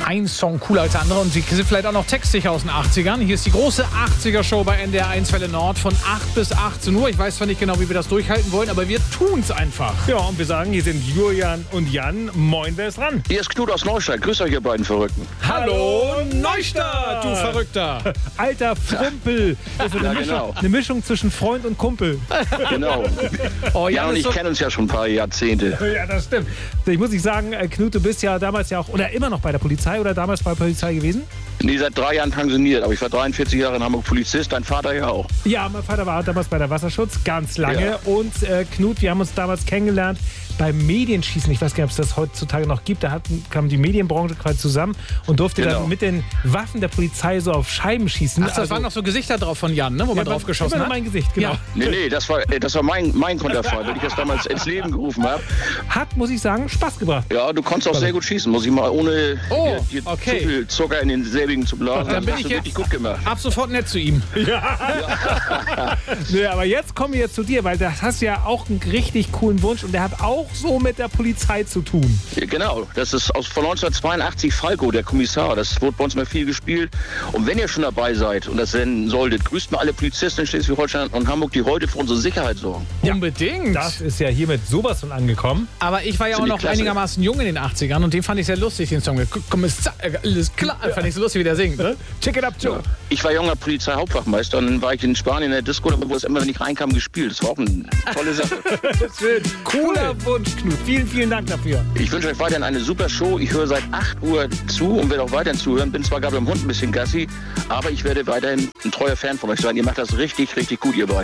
ein Song cooler als der andere und sie sind vielleicht auch noch textsicher aus den 80ern. Hier ist die große 80er-Show bei NDR 1 Welle Nord von 8 bis 18 Uhr. Ich weiß zwar nicht genau, wie wir das durchhalten wollen, aber wir tun's einfach. Ja, und wir sagen, hier sind Julian und Jan. Moin, wer ist dran? Hier ist Knut aus Neustadt. Grüß euch, ihr beiden Verrückten. Hallo Neustadt, du Verrückter. Alter Frumpel. Das ist Ja, eine Mischung zwischen Freund und Kumpel. Genau. Oh, Jan und ich so kennen uns ja schon ein paar Jahrzehnte. Ja, das stimmt. Ich muss nicht sagen, Knut, du bist ja damals ja auch, oder immer noch bei der Polizei oder damals bei der Polizei gewesen? Nee, seit 3 Jahren pensioniert, aber ich war 43 Jahre in Hamburg Polizist, dein Vater ja auch. Ja, mein Vater war damals bei der Wasserschutz, ganz lange. Ja. Und Knut, wir haben uns damals kennengelernt beim Medienschießen. Ich weiß gar nicht, ob es das heutzutage noch gibt. Da kam die Medienbranche quasi zusammen und durfte dann mit den Waffen der Polizei so auf Scheiben schießen. Ach, das waren noch so Gesichter drauf von Jan, ne, wo man drauf geschossen hat? Mein Gesicht, genau. Ja. Nee, das war mein Konterfei, weil ich das damals ins Leben gerufen habe. Hat, muss ich sagen, Spaß gebracht. Ja, du konntest auch sehr gut schießen, muss ich mal, ohne dir okay. zu viel Zucker in den selbigen zu blasen. Dann bin Das ich hast du wirklich jetzt gut gemacht. ab sofort nett zu ihm. Nee, aber jetzt kommen wir jetzt zu dir, weil das hast ja auch einen richtig coolen Wunsch und der hat auch so mit der Polizei zu tun. Ja, genau, das ist von 1982 Falco, der Kommissar. Das wurde bei uns mal viel gespielt. Und wenn ihr schon dabei seid und das senden solltet, grüßt mal alle Polizisten in Schleswig-Holstein und Hamburg, die heute für unsere Sicherheit sorgen. Ja, unbedingt. Das ist ja hiermit sowas von angekommen. Aber ich war ja auch Sind die noch klasse. einigermaßen jung in den 80ern und den fand ich sehr lustig, den Song. Kommissar, alles klar. Fand ich so lustig, wie der singt, ne? Check it up, Joe. Ja. Ich war junger Polizeihauptwachmeister und dann war ich in Spanien in der Disco, da wurde es immer, wenn ich reinkam, gespielt. Das war auch eine tolle Sache. Schön. Cooler Wunsch, Knut. Vielen, vielen Dank dafür. Ich wünsche euch weiterhin eine super Show. Ich höre seit 8 Uhr zu und werde auch weiterhin zuhören. Bin zwar gerade beim Hund ein bisschen Gassi, aber ich werde weiterhin ein treuer Fan von euch sein. Ihr macht das richtig, richtig gut, ihr beiden.